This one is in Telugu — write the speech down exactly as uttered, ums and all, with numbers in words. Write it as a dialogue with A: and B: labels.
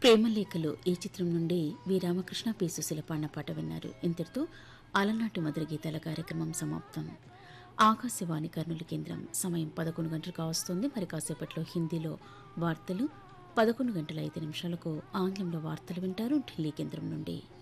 A: ప్రేమలేఖలు ఈ చిత్రం నుండి వి రామకృష్ణ పి సుశీల పాడిన పాట విన్నారు. ఇంతటితో అలనాటి మధుర గీతాల కార్యక్రమం సమాప్తం. ఆకాశవాణి కర్నూలు కేంద్రం సమయం పదకొండు గంటలు కావస్తుంది. మరి కాసేపట్లో హిందీలో వార్తలు, పదకొండు గంటల ఐదు నిమిషాలకు ఆంగ్లంలో వార్తలు వింటారు ఢిల్లీ కేంద్రం నుండి.